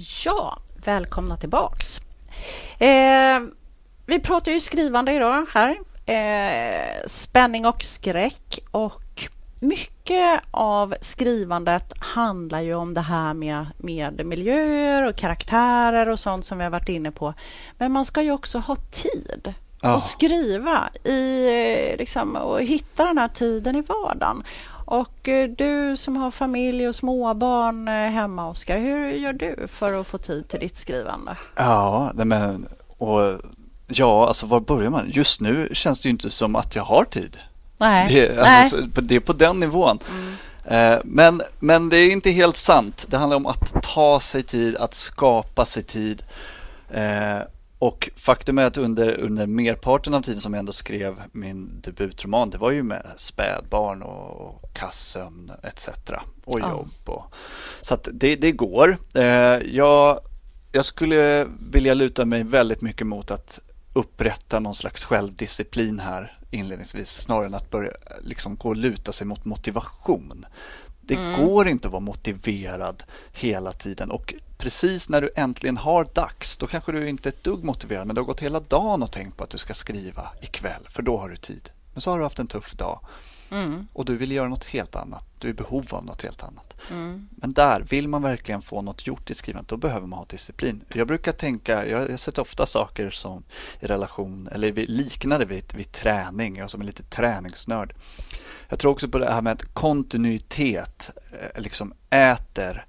Ja, välkomna tillbaks. Vi pratar ju skrivande idag här. Spänning och skräck, och mycket av skrivandet handlar ju om det här med miljöer och karaktärer och sånt som vi har varit inne på. Men man ska ju också ha tid att skriva och hitta den här tiden i vardagen. Och du som har familj och småbarn hemma, Oskar, hur gör du för att få tid till ditt skrivande? Alltså var börjar man? Just nu känns det ju inte som att jag har tid. Nej. Det är på den nivån. Men det är inte helt sant. Det handlar om att ta sig tid, att skapa sig tid. Och faktum är att under merparten av tiden som jag ändå skrev min debutroman, det var ju med spädbarn och kassömn etc. och jobb. Så att det går. Jag skulle vilja luta mig väldigt mycket mot att upprätta någon slags självdisciplin här inledningsvis, snarare än att börja gå och luta sig mot motivation. Det går inte att vara motiverad hela tiden, och precis när du äntligen har dags, då kanske du inte är ett dugg motiverad, men du har gått hela dagen och tänkt på att du ska skriva ikväll, för då har du tid. Men så har du haft en tuff dag och du vill göra något helt annat. Du är i behov av något helt annat. Men där, vill man verkligen få något gjort i skrivandet, då behöver man ha disciplin. Jag brukar tänka, jag har sett ofta saker som i relation, eller liknande vid träning. Jag som är lite träningsnörd. Jag tror också på det här med att kontinuitet äter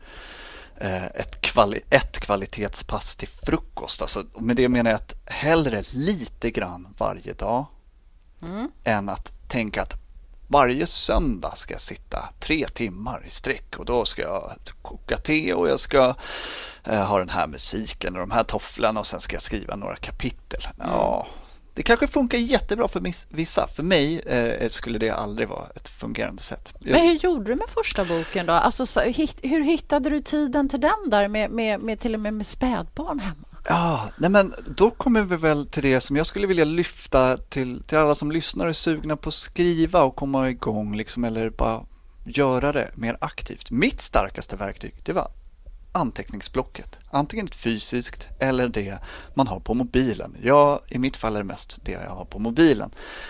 ett kvalitetspass till frukost. Alltså, med det menar jag att hellre lite grann varje dag än att tänka att varje söndag ska jag sitta 3 timmar i sträck, och då ska jag koka te och jag ska ha den här musiken och de här tofflarna, och sen ska jag skriva några kapitel. Ja, det kanske funkar jättebra för vissa. För mig skulle det aldrig vara ett fungerande sätt. Men hur gjorde du med första boken då? Alltså, hur hittade du tiden till den där med till och med spädbarn hemma? Ja, men då kommer vi väl till det som jag skulle vilja lyfta till alla som lyssnar och är sugna på att skriva och komma igång eller bara göra det mer aktivt. Mitt starkaste verktyg, det var anteckningsblocket. Antingen ett fysiskt eller det man har på mobilen. I mitt fall är det mest det jag har på mobilen.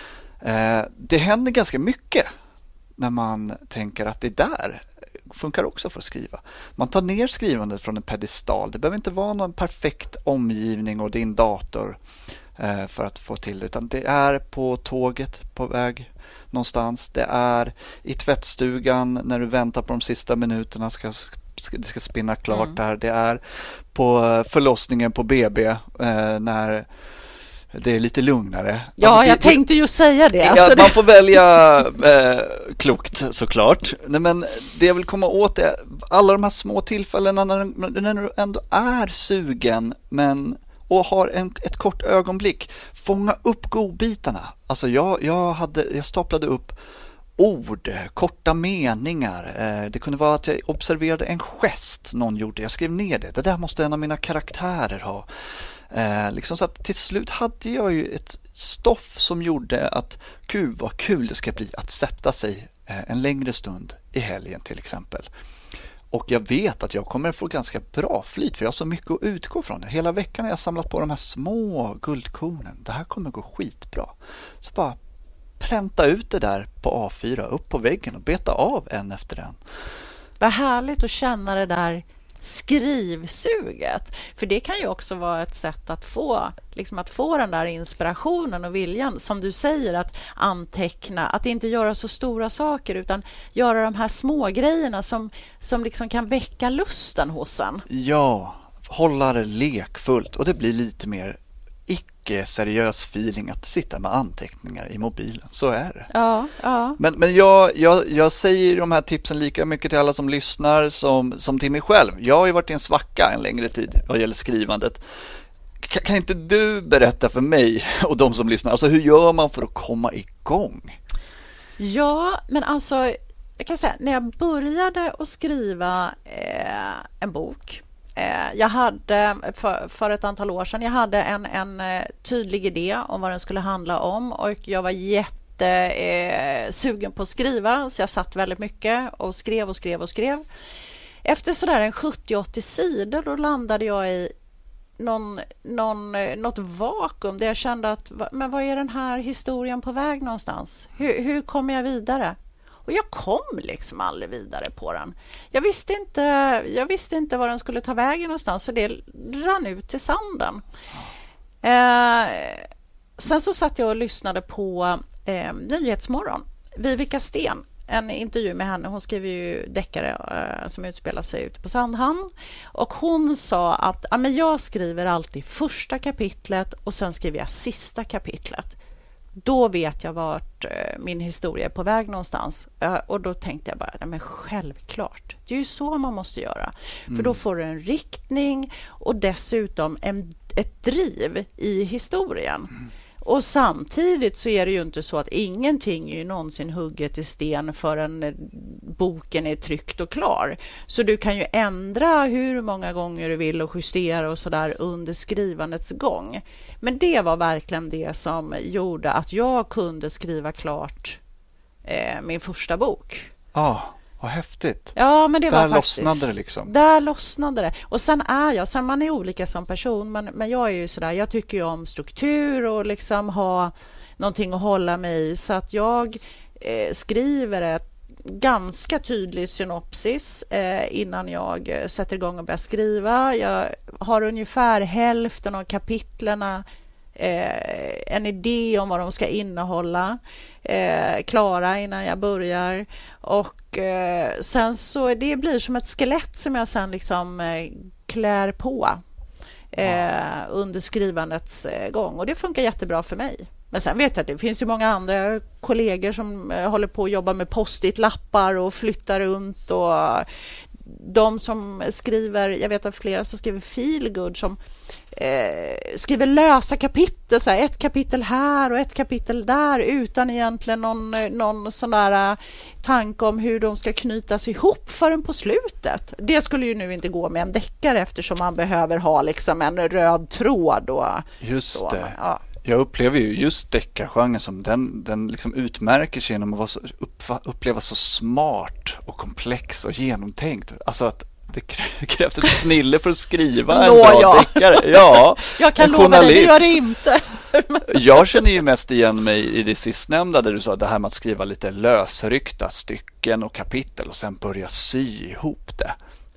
Det händer ganska mycket när man tänker att det där funkar också för att skriva. Man tar ner skrivandet från en pedestal. Det behöver inte vara någon perfekt omgivning och din dator för att få till det, utan det är på tåget på väg någonstans. Det är i tvättstugan när du väntar på de sista minuterna det ska spinna klart där. Det är på förlossningen på BB när det är lite lugnare. Ja, jag tänkte ju säga det. Alltså man får välja klokt såklart. Nej, men det jag vill komma åt är alla de här små tillfällena när du ändå är sugen och har ett kort ögonblick. Fånga upp godbitarna. Alltså jag staplade upp ord, korta meningar. Det kunde vara att jag observerade en gest någon gjorde. Jag skrev ner det. Det där måste en av mina karaktärer ha. Så att till slut hade jag ju ett stoff som gjorde att gud vad kul det ska bli att sätta sig en längre stund i helgen till exempel. Och jag vet att jag kommer få ganska bra flyt, för jag har så mycket att utgå från. Hela veckan har jag samlat på de här små guldkornen. Det här kommer gå skitbra. Så bara pränta ut det där på A4 upp på väggen och beta av en efter en. Vad härligt att känna det där skrivsuget, för det kan ju också vara ett sätt att få den där inspirationen och viljan, som du säger, att anteckna, att inte göra så stora saker utan göra de här små grejerna som kan väcka lusten hos en. Ja, hålla det lekfullt, och det blir lite mer icke-seriös feeling att sitta med anteckningar i mobilen. Så är det. Ja. Men jag säger de här tipsen lika mycket till alla som lyssnar som till mig själv. Jag har ju varit i en svacka en längre tid vad gäller skrivandet. Kan inte du berätta för mig och de som lyssnar, alltså hur gör man för att komma igång? Ja, men alltså jag kan säga, när jag började att skriva en bok, jag hade för ett antal år sedan, jag hade en tydlig idé om vad den skulle handla om, och jag var sugen på att skriva, så jag satt väldigt mycket och skrev. efter sådär en 70-80 sidor då landade jag i något vakuum där jag kände att men vad är den här historien på väg någonstans? Hur kommer jag vidare? Och jag kom liksom aldrig vidare på den. Jag visste inte var den skulle ta vägen någonstans, så det rann ut i sanden. Sen så satt jag och lyssnade på Nyhetsmorgon. Vivica Sten, en intervju med henne. Hon skriver ju deckare som utspelar sig ute på Sandhamn. Och hon sa att men jag skriver alltid första kapitlet och sen skriver jag sista kapitlet. Då vet jag vart min historia är på väg någonstans. Och då tänkte jag bara, men självklart. Det är ju så man måste göra. För då får du en riktning och dessutom ett driv i historien. Och samtidigt så är det ju inte så att ingenting är ju någonsin hugget i sten förrän boken är tryckt och klar. Så du kan ju ändra hur många gånger du vill och justera och sådär under skrivandets gång. Men det var verkligen det som gjorde att jag kunde skriva klart min första bok. Vad häftigt. Ja, men det där var faktiskt, lossnade det liksom. Där lossnade det. Och sen man är olika som person, men jag är ju sådär, jag tycker ju om struktur och liksom ha någonting att hålla mig i, så att jag skriver ett ganska tydlig synopsis innan jag sätter igång och börjar skriva. Jag har ungefär hälften av kapitlerna en idé om vad de ska innehålla klara innan jag börjar, och sen så det blir som ett skelett som jag sen liksom klär på under skrivandets gång, och det funkar jättebra för mig. Men sen vet jag att det finns ju många andra kollegor som håller på att jobba med post-it-lappar och flyttar runt, och de som skriver, jag vet att flera som skriver feelgood som skriver lösa kapitel, så här, ett kapitel här och ett kapitel där utan egentligen någon sån där tanke om hur de ska knytas ihop förrän på slutet. Det skulle ju nu inte gå med en deckare eftersom man behöver ha liksom en röd tråd. Och just så, det. men, ja. Jag upplever ju just deckargenren som den liksom utmärker sig genom att upplevas så smart och komplex och genomtänkt. Alltså att det krävs ett snille för att skriva en bra deckare. Ja, jag kan lova dig, det gör det inte. Jag känner ju mest igen mig i det sistnämnda där du sa det här med att skriva lite lösryckta stycken och kapitel och sen börja sy ihop det.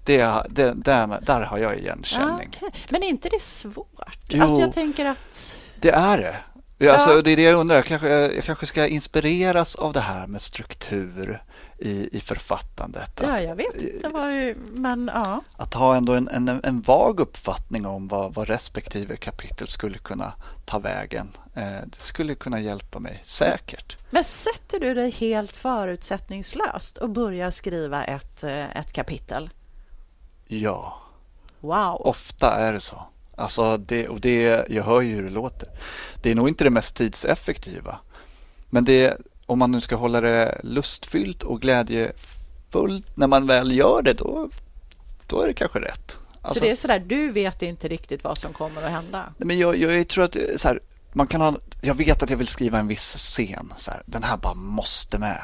Där har jag igenkänning. Okay. Men är inte det svårt? Jo, alltså jag tänker att... Det är det. Alltså, det är det jag undrar. Jag kanske ska inspireras av det här med struktur i författandet. Ja, jag vet inte men ja. Att ha ändå en vag uppfattning om vad respektive kapitel skulle kunna ta vägen. Det skulle kunna hjälpa mig, säkert. Men sätter du dig helt förutsättningslöst och börjar skriva ett kapitel? Ja. Wow. Ofta är det så. Alltså jag hör ju hur det låter. Det är nog inte det mest tidseffektiva. Men om man nu ska hålla det lustfyllt och glädjefullt när man väl gör det, då är det kanske rätt. Alltså, så det är sådär, du vet inte riktigt vad som kommer att hända? Men jag tror att så här, man kan ha, jag vet att jag vill skriva en viss scen. Så här, den här bara måste med.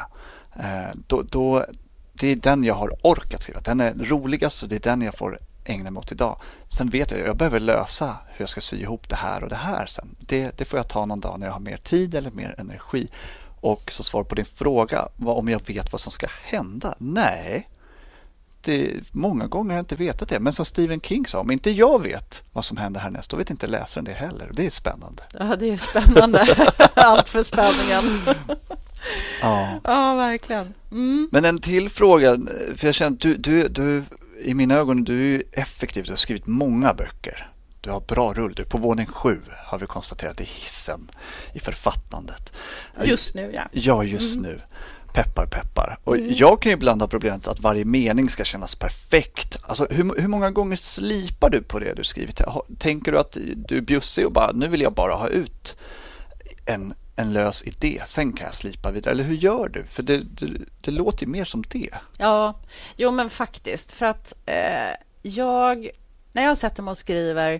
Det är den jag har orkat skriva. Den är roligast och det är den jag får ägna mig åt idag. Sen vet jag behöver lösa hur jag ska sy ihop det här och det här sen. Det får jag ta någon dag när jag har mer tid eller mer energi. Och så svar på din fråga, om jag vet vad som ska hända? Nej, många gånger har jag inte vetat det. Men som Stephen King sa, om inte jag vet vad som händer härnäst, då vet inte läsaren det heller. Det är spännande. Ja, det är spännande. Allt för spänningen. Ja, verkligen. Mm. Men en till fråga, för jag känner att du i mina ögon, du är effektiv. Du har skrivit många böcker. Du har bra rull. Du är på våning 7 har vi konstaterat i hissen i författandet. Just nu, ja. Ja, just nu. Peppar, peppar. Och jag kan ju ibland ha problemet att varje mening ska kännas perfekt. Alltså, hur många gånger slipar du på det du skrivit? Tänker du att du är bjussig och bara, nu vill jag bara ha ut en lös idé, sen kan jag slipa vidare. Eller hur gör du? För det låter ju mer som det. Ja, jo men faktiskt. För att när jag sätter mig och skriver,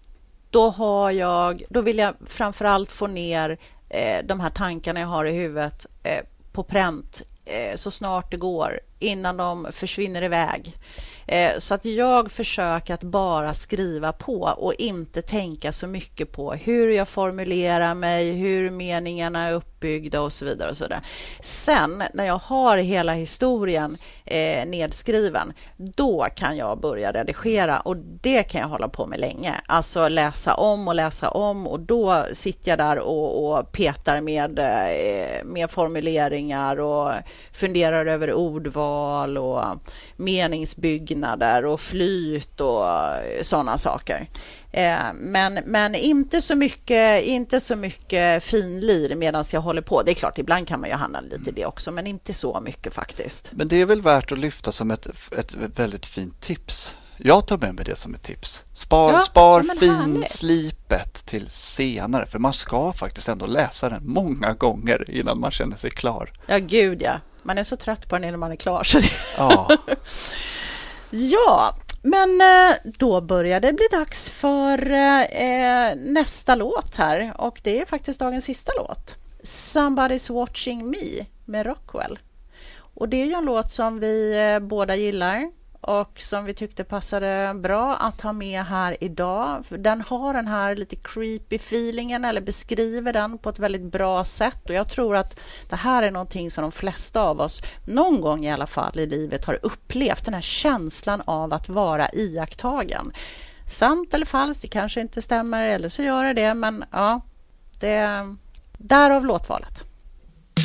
då vill jag framförallt få ner de här tankarna jag har i huvudet på pränt så snart det går, innan de försvinner iväg. Så att jag försöker att bara skriva på och inte tänka så mycket på hur jag formulerar mig, hur meningarna är uppbyggda och så vidare. Och så vidare. Sen när jag har hela historien nedskriven, då kan jag börja redigera och det kan jag hålla på med länge. Alltså läsa om och då sitter jag där och petar med formuleringar och funderar över ordval och meningsbyggnader och flyt och sådana saker. Men inte så mycket finlir medan jag håller på. Det är klart, ibland kan man ju handla lite det också, men inte så mycket faktiskt. Men det är väl värt att lyfta som ett väldigt fint tips. Jag tar med mig det som ett tips. Spar finslipet till senare. För man ska faktiskt ändå läsa den många gånger innan man känner sig klar. Ja, gud ja. Man är så trött på den innan man är klar. Så det... Ja. Ja, men då börjar det bli dags för nästa låt här. Och det är faktiskt dagens sista låt. Somebody's Watching Me med Rockwell. Och det är ju en låt som vi båda gillar. Och som vi tyckte passade bra att ha med här idag. Den har den här lite creepy feelingen, eller beskriver den på ett väldigt bra sätt. Och jag tror att det här är någonting som de flesta av oss någon gång i alla fall i livet har upplevt. Den här känslan av att vara iakttagen. Sant eller falskt, det kanske inte stämmer eller så gör det. Men ja, därav låtvalet.